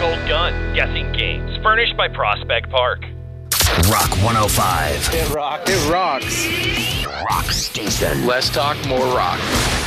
Cold Gun, guessing games, furnished by Prospect Park. Rock 105. It rocks. It rocks. Rock station. Less talk, more rock.